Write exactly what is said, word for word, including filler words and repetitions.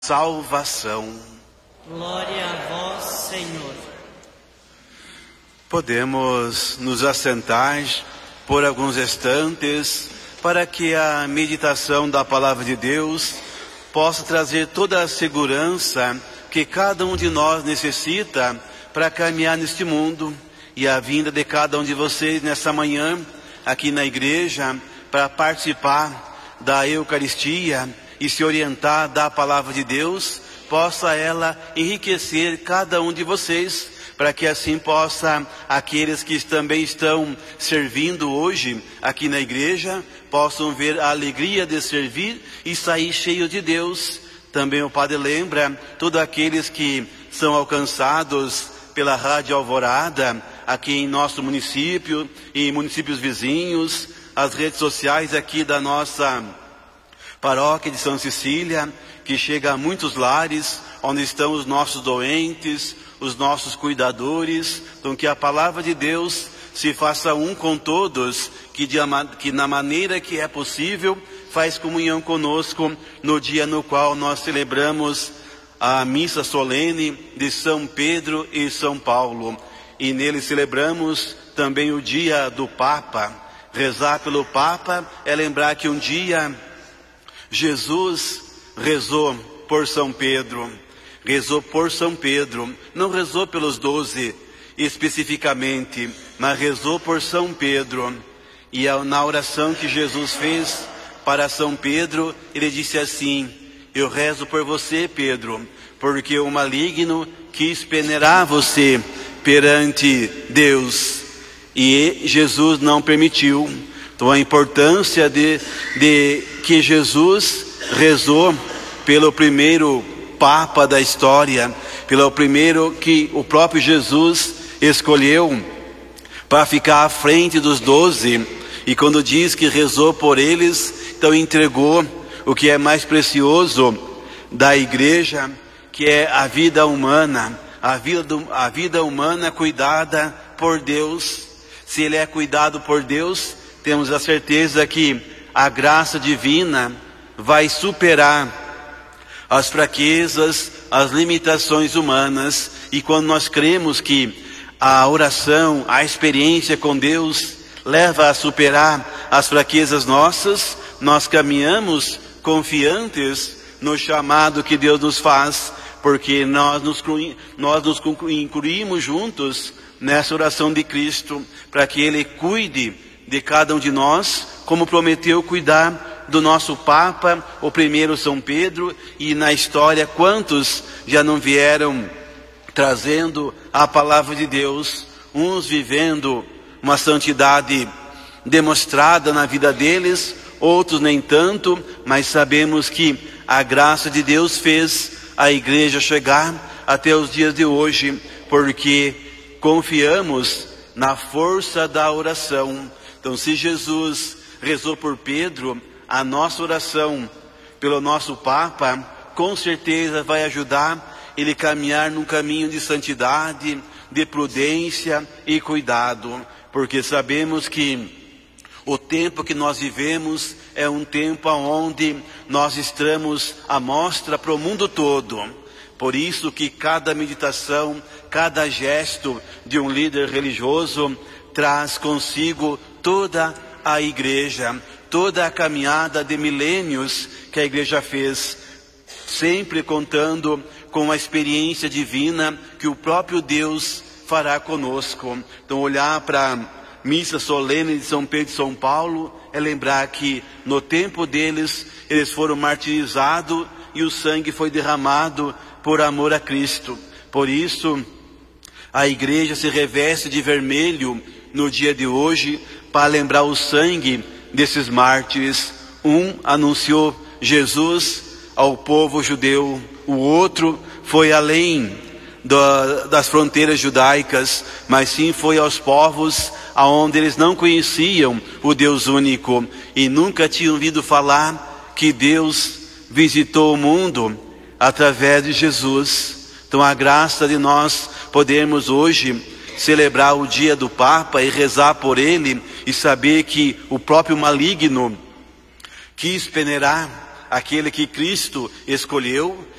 salvação. Glória a vós, Senhor. Podemos nos assentar por alguns instantes para que a meditação da palavra de Deus possa trazer toda a segurança que cada um de nós necessita para caminhar neste mundo. E a vinda de cada um de vocês nessa manhã aqui na igreja para participar da Eucaristia e se orientar da palavra de Deus, possa ela enriquecer cada um de vocês, para que assim possa aqueles que também estão servindo hoje aqui na igreja, possam ver a alegria de servir e sair cheio de Deus. Também o Padre lembra todos aqueles que são alcançados pela Rádio Alvorada, aqui em nosso município e municípios vizinhos, as redes sociais aqui da nossa paróquia de Santa Cecília, que chega a muitos lares, onde estão os nossos doentes, os nossos cuidadores. Então que a palavra de Deus se faça um com todos, que, de, que na maneira que é possível, faz comunhão conosco no dia no qual nós celebramos a missa solene de São Pedro e São Paulo. E nele celebramos também o dia do Papa. Rezar pelo Papa é lembrar que um dia Jesus rezou por São Pedro, rezou por São Pedro, não rezou pelos doze especificamente, mas rezou por São Pedro. E na oração que Jesus fez para São Pedro, ele disse assim: eu rezo por você, Pedro, porque o maligno quis peneirar você perante Deus, e Jesus não permitiu. Então a importância de, de que Jesus rezou pelo primeiro Papa da história, pelo primeiro que o próprio Jesus escolheu para ficar à frente dos doze. E quando diz que rezou por eles, então entregou o que é mais precioso da igreja, que é a vida humana, a vida, a vida humana cuidada por Deus. Se ele é cuidado por Deus, temos a certeza que a graça divina vai superar as fraquezas, as limitações humanas. E quando nós cremos que a oração, a experiência com Deus leva a superar as fraquezas nossas, nós caminhamos confiantes no chamado que Deus nos faz, porque nós nos, nós nos incluímos juntos nessa oração de Cristo, para que Ele cuide de cada um de nós, como prometeu cuidar do nosso Papa, o primeiro São Pedro. E na história, quantos já não vieram trazendo a palavra de Deus, uns vivendo uma santidade demonstrada na vida deles, outros nem tanto, mas sabemos que a graça de Deus fez a igreja chegar até os dias de hoje, porque confiamos na força da oração. Então, se Jesus rezou por Pedro, a nossa oração pelo nosso Papa, com certeza vai ajudar ele a caminhar num caminho de santidade, de prudência e cuidado, porque sabemos que o tempo que nós vivemos é um tempo onde nós estamos à mostra para o mundo todo. Por isso que cada meditação, cada gesto de um líder religioso traz consigo toda a igreja, toda a caminhada de milênios que a igreja fez, sempre contando com a experiência divina que o próprio Deus fará conosco. Então olhar para a missa solene de São Pedro e São Paulo é lembrar que no tempo deles, eles foram martirizados e o sangue foi derramado por amor a Cristo. Por isso, a igreja se reveste de vermelho no dia de hoje, para lembrar o sangue desses mártires. Um anunciou Jesus ao povo judeu, o outro foi além do, das fronteiras judaicas, mas sim foi aos povos aonde eles não conheciam o Deus único e nunca tinham ouvido falar que Deus visitou o mundo através de Jesus. Então a graça de nós podermos hoje celebrar o dia do Papa e rezar por ele e saber que o próprio maligno quis peneirar aquele que Cristo escolheu,